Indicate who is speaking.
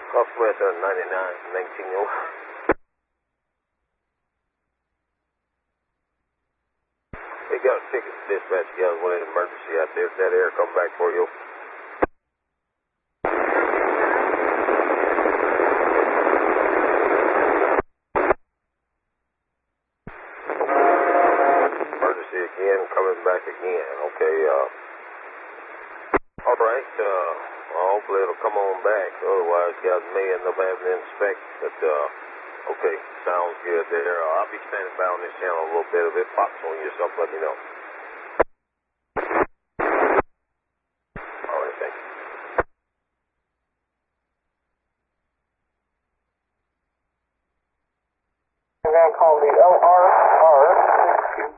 Speaker 1: Southwest 99, 19 over. They got a ticket to dispatch. You guys want an emergency out there. If that air come back for you. Emergency again, coming back again. Okay, all right, hopefully it'll come on back. Otherwise, guys may end up having to inspect. But, okay, sounds good there. I'll be standing by on this channel a little bit. If it pops on you or something, let me know. All right, thank you.
Speaker 2: I'm going to call the LR.